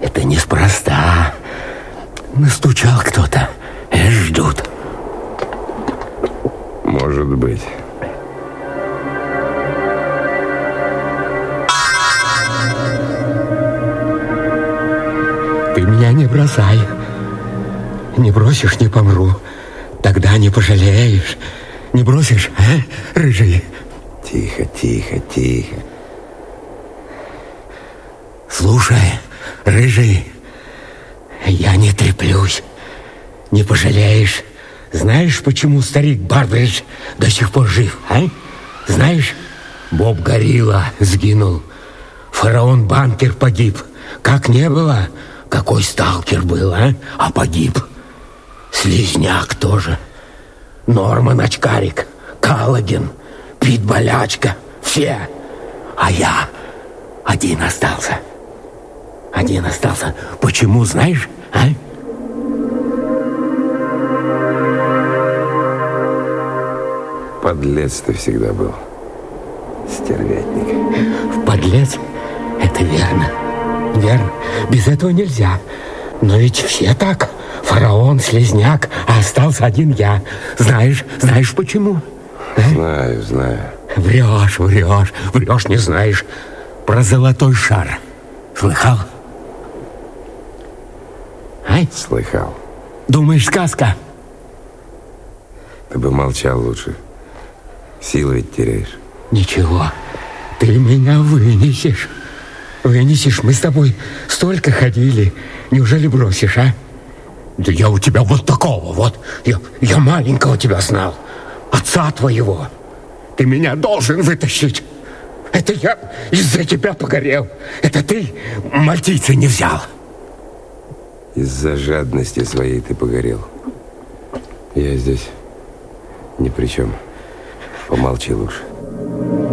Это неспроста. Настучал кто-то. Ждут. Может быть. Ты меня не бросай. Не бросишь, не помру. Тогда не пожалеешь. Не бросишь, а, рыжий? Тихо, тихо, тихо. Слушай, рыжий, я не треплюсь. Не пожалеешь. Знаешь, почему старик Барбридж до сих пор жив, а? Знаешь, Боб Горилла сгинул. Фараон Банкер погиб. Как не было, какой сталкер был, а погиб. Слизняк тоже. Норман Очкарик, Каллоген, Пит Болячка. Все. А я один остался. Один остался. Почему, знаешь, а? Подлец ты всегда был. Стервятник. Подлец? Это верно. Верно. Без этого нельзя. Но ведь все так. Фараон, слизняк, а остался один я. Знаешь почему? А? Знаю. Врешь, не знаешь. Про золотой шар. Слыхал? Ай? Слыхал. Думаешь, сказка? Ты бы молчал лучше. Силы ведь теряешь. Ничего, ты меня вынесешь. Вынесешь, мы с тобой столько ходили. Неужели бросишь, а? Да я у тебя вот такого вот. Я маленького тебя знал. Отца твоего. Ты меня должен вытащить. Это я из-за тебя погорел. Это ты мальтийца не взял. Из-за жадности своей ты погорел. Я здесь ни при чем. Помолчи лучше.